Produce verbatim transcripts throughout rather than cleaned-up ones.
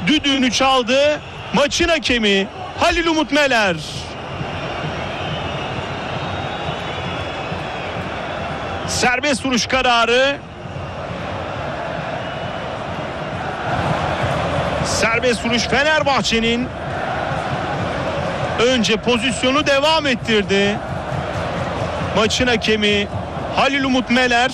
düdüğünü çaldı. Maçın hakemi Halil Umut Meler. Serbest vuruş kararı. Serbest vuruş Fenerbahçe'nin. Önce pozisyonu devam ettirdi. Maçın hakemi Halil Umut Meler.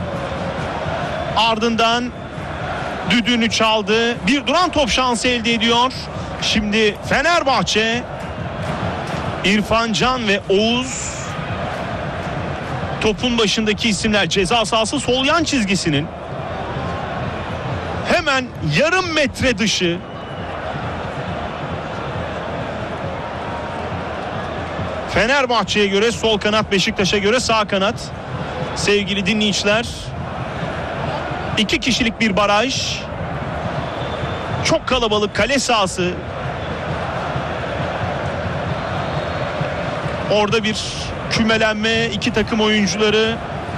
Ardından düdüğünü çaldı. Bir duran top şansı elde ediyor. Şimdi Fenerbahçe, İrfan Can ve Oğuz topun başındaki isimler. Ceza sahası sol yan çizgisinin hemen yarım metre dışı. Fenerbahçe'ye göre sol kanat, Beşiktaş'a göre sağ kanat. Sevgili dinleyiciler, iki kişilik bir baraj. Çok kalabalık kale sahası. Orada bir kümelenme, iki takım oyuncuları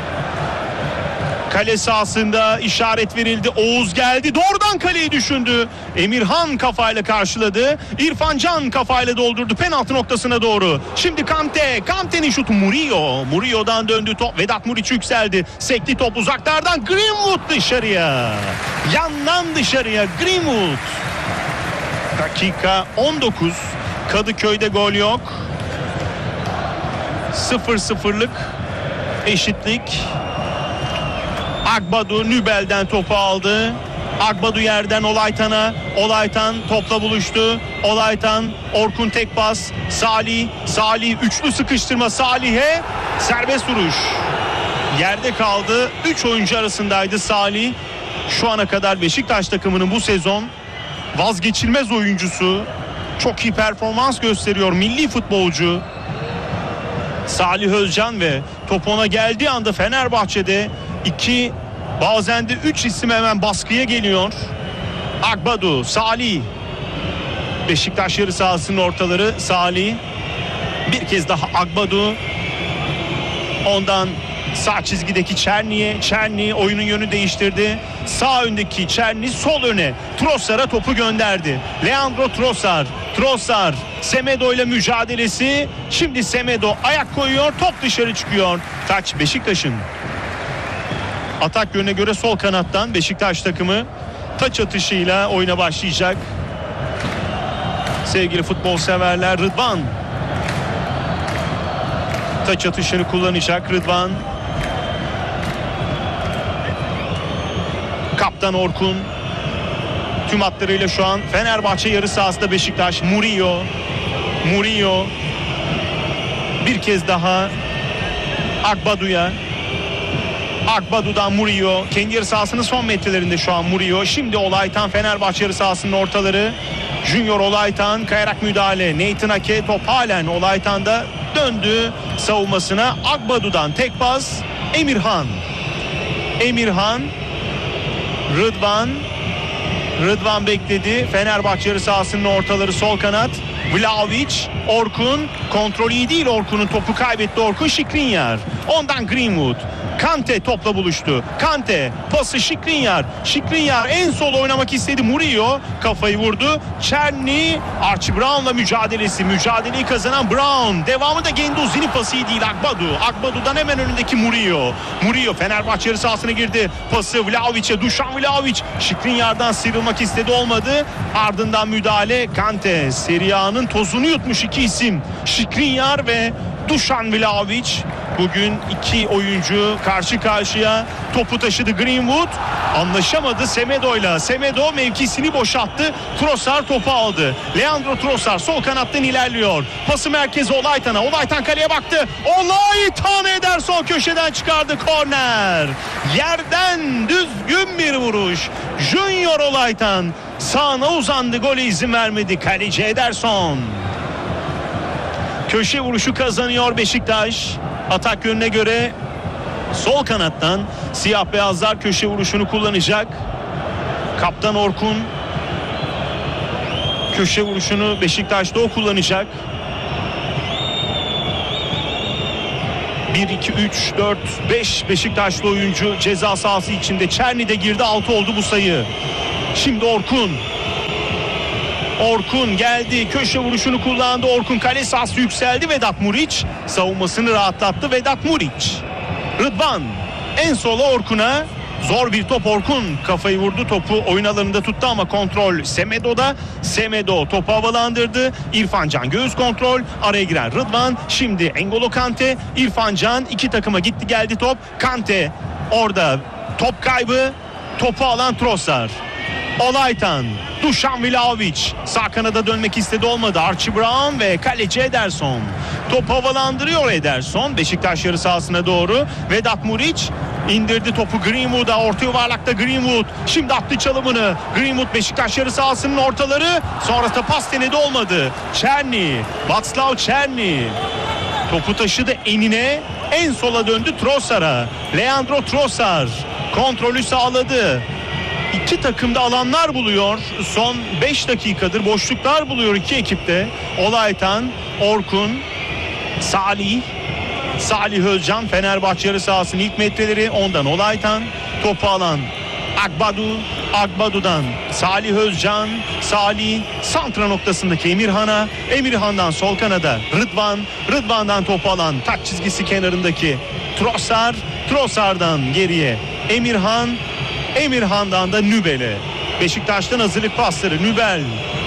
kale sahasında işaret verildi. Oğuz geldi, doğrudan kaleyi düşündü. Emirhan kafayla karşıladı. İrfan Can kafayla doldurdu penaltı noktasına doğru. Şimdi Kante, Kante'nin şutu. Murillo, Murillo'dan döndü top. Vedat Muriç yükseldi. Sekti top uzaklardan. Greenwood dışarıya. Yandan dışarıya Greenwood. Dakika on dokuz. Kadıköy'de gol yok. sıfır sıfırlık eşitlik. Agbadu Nübel'den topu aldı. Agbadu yerden Olaytan'a. Olaytan topla buluştu. Olaytan, Orkun tek pas. Salih, Salih üçlü sıkıştırma Salih'e. Serbest vuruş. Yerde kaldı. üç oyuncu arasındaydı Salih. Şu ana kadar Beşiktaş takımının bu sezon vazgeçilmez oyuncusu. Çok iyi performans gösteriyor milli futbolcu Salih Özcan ve top ona geldiği anda Fenerbahçe'de iki, bazen de üç isim hemen baskıya geliyor. Agbadu, Salih. Beşiktaş yarı sahasının ortaları Salih. Bir kez daha Agbadu. Ondan sağ çizgideki Çerni'ye. Çerni oyunun yönü değiştirdi. Sağ öndeki Çerni sol öne. Trossard'a topu gönderdi. Leandro Trossard. Trossard Semedo ile mücadelesi. Şimdi Semedo ayak koyuyor. Top dışarı çıkıyor. Taç Beşiktaş'ın. Atak yönüne göre sol kanattan Beşiktaş takımı taç atışıyla oyuna başlayacak. Sevgili futbol severler, Rıdvan taç atışını kullanacak. Rıdvan. Kaptan Orkun. Tüm hatlarıyla şu an Fenerbahçe yarı sahasında Beşiktaş. Murillo. Murillo. Bir kez daha Agbadu'ya. Agbadu'dan Murillo. Kendi yarı sahasının son metrelerinde şu an Murillo. Şimdi Olaytan Fenerbahçe yarı sahasının ortaları. Junior Olaytan kayarak müdahale. Nathan Ake top halen Olaytan'da döndü savunmasına. Agbadu'dan tek pas. Emirhan. Emirhan. Rıdvan. Rıdvan bekledi. Fenerbahçe yarı sahasının ortaları sol kanat. Vlahovic, Orkun. Kontrol iyi değil Orkun'un, topu kaybetti Orkun. Skriniar. Ondan Greenwood. Kante topla buluştu. Kante pası Skriniar. Skriniar en sol oynamak istedi. Murillo kafayı vurdu. Çerni, Archie Brown'la mücadelesi. Mücadeleyi kazanan Brown. Devamı da Gendouzi'nin pası iyi değil. Agbadu. Agbadu'dan hemen önündeki Murillo. Murillo Fenerbahçe yarı sahasına girdi. Pası Vlahovic'e. Dušan Vlahovic Skriniar'dan sıyrılmak istedi, olmadı. Ardından müdahale. Kante Serie A'nın tozunu yutmuş iki isim. Skriniar ve Dušan Vlahovic. Bugün iki oyuncu karşı karşıya. Topu taşıdı Greenwood. Anlaşamadı Semedo'yla. Semedo mevkisini boşalttı. Trossard topu aldı. Leandro Trossard sol kanattan ilerliyor. Pası merkezi Olaytan'a. Olaytan kaleye baktı. Olaytan Ederson köşeden çıkardı. Korner. Yerden düzgün bir vuruş. Junior Olaytan sağına uzandı. Gole izin vermedi kaleci Ederson. Köşe vuruşu kazanıyor Beşiktaş. Atak yönüne göre sol kanattan siyah beyazlar köşe vuruşunu kullanacak. Kaptan Orkun köşe vuruşunu Beşiktaş'ta o kullanacak. bir, iki, üç, dört, beş Beşiktaşlı oyuncu ceza sahası içinde. Çerni de girdi, altı oldu bu sayı. Şimdi Orkun. Orkun geldi, köşe vuruşunu kullandı. Orkun kale sahası yükseldi. Vedat Muriç savunmasını rahatlattı. Vedat Muriç, Rıdvan en sola Orkun'a. Zor bir top, Orkun kafayı vurdu, topu oyun alanında tuttu ama kontrol Semedo'da. Semedo topu havalandırdı. İrfan Can göğüs kontrol, araya giren Rıdvan. Şimdi N'Golo Kante, İrfan Can, iki takıma gitti geldi top. Kante orada top kaybı, topu alan Trossard. Olaytan, Dušan Vlahović sağ kanada dönmek istedi, olmadı. Archie Brown ve kaleci Ederson. Top havalandırıyor Ederson Beşiktaş yarı sahasına doğru. Vedat Muriç indirdi topu Greenwood'a, orta yuvarlakta Greenwood. Şimdi attı çalımını. Greenwood Beşiktaş yarı sahasının ortaları. Sonrasında pas denedi, olmadı. Černý, Václav Černý topu taşıdı enine. En sola döndü Trossard'a. Leandro Trossard kontrolü sağladı. İki takımda alanlar buluyor. Son beş dakikadır boşluklar buluyor iki ekipte. Olaytan, Orkun, Salih. Salih Özcan Fenerbahçe yarı sahasının ilk metreleri. Ondan Olaytan. Topu alan Agbadu. Agbadu'dan Salih Özcan. Salih santra noktasındaki Emirhan'a. Emirhan'dan sol kanada Rıdvan. Rıdvan'dan topu alan taç çizgisi kenarındaki Trossard. Trossard'dan geriye Emirhan. Emirhan'dan da Nübel'e. Beşiktaş'tan hazırlık pasları. Nübel.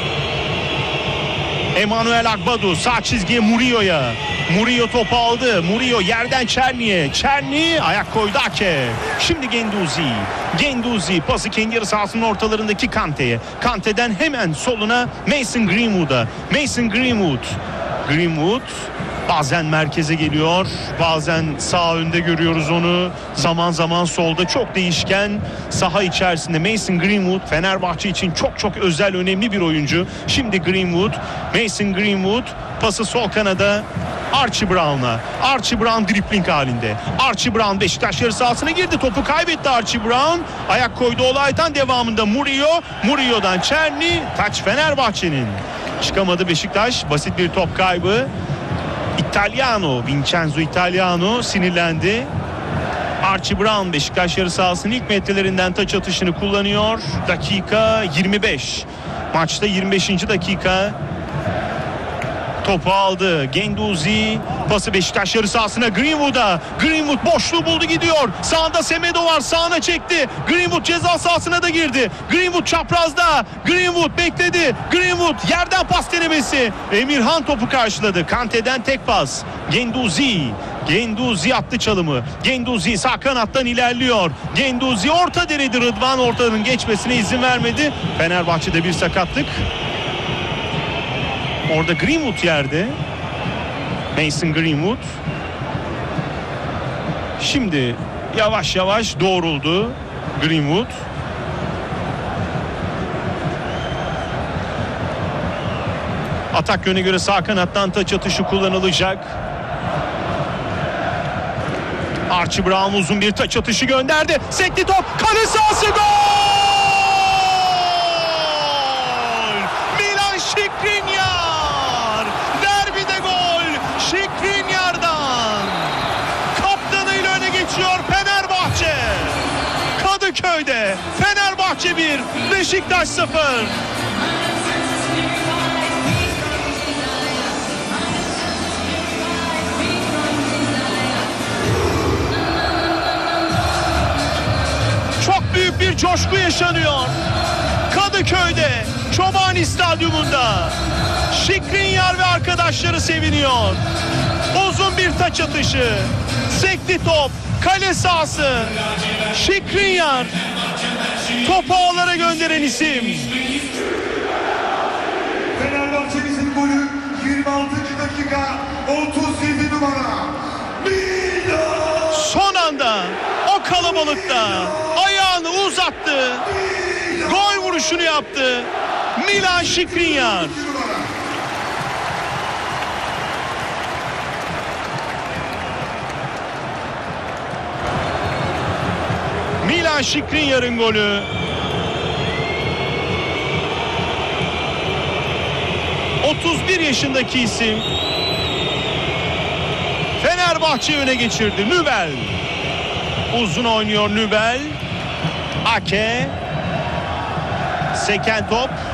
Emmanuel Agbadu sağ çizgiye Murillo'ya. Murillo topu aldı. Murillo yerden Černy'e. Černý ayak koydu Ake. Şimdi Guendouzi. Guendouzi pası kendi yarı sahasının ortalarındaki Kante'ye. Kante'den hemen soluna Mason Greenwood'a. Mason Greenwood. Greenwood bazen merkeze geliyor, bazen sağ önde görüyoruz onu, zaman zaman solda, çok değişken saha içerisinde. Mason Greenwood Fenerbahçe için çok çok özel, önemli bir oyuncu. Şimdi Greenwood, Mason Greenwood pası sol kanada Archie Brown'a. Archie Brown dribling halinde. Archie Brown Beşiktaş yarı sahasına girdi. Topu kaybetti Archie Brown. Ayak koydu Olaytan, devamında Murillo. Murillo'dan Černý. Taç Fenerbahçe'nin. Çıkamadı Beşiktaş. Basit bir top kaybı. Italiano, Vincenzo Italiano sinirlendi. Archie Brown Beşiktaş yarı sahasının ilk metrelerinden taç atışını kullanıyor. Dakika yirmi beş. Maçta yirmi beşinci dakika. Topu aldı Guendouzi, pası Beşiktaş yarı sahasına Greenwood'a. Greenwood boşluğu buldu, gidiyor. Sağında Semedo var, sağına çekti. Greenwood ceza sahasına da girdi. Greenwood çaprazda. Greenwood bekledi. Greenwood yerden pas denemesi. Emirhan topu karşıladı. Kante'den tek pas. Guendouzi. Guendouzi attı çalımı. Guendouzi sağ kanattan ilerliyor. Guendouzi orta denedi. Rıdvan ortadan geçmesine izin vermedi. Fenerbahçe'de bir sakatlık. Orada Greenwood yerde. Mason Greenwood. Şimdi yavaş yavaş doğruldu Greenwood. Atak yöne göre sağ kanattan taç atışı kullanılacak. Archie Brown uzun bir taç atışı gönderdi. Sekti top. Kale sahası, gol! Milan Skriniar. Derbide gol. Skriniar'dan. Kaptanıyla öne geçiyor Fenerbahçe. Kadıköy'de Fenerbahçe bir, Beşiktaş sıfır. Çok büyük bir coşku yaşanıyor Kadıköy'de, Çobani Stadyumunda. Skriniar ve arkadaşları seviniyor. Uzun bir taç atışı, sekti top, kale sahası. Skriniar topu ağlara gönderen isim. Fenerbahçe'mizin golü yirmi altıncı dakika, otuz yedi numara. Milan! Son anda o kalabalıkta ayağını uzattı. Gol vuruşunu yaptı Milan Skriniar. Milan Skriniar'ın golü. otuz bir yaşındaki isim Fenerbahçe öne geçirdi. Nübel uzun oynuyor. Nübel, Ake, seken top.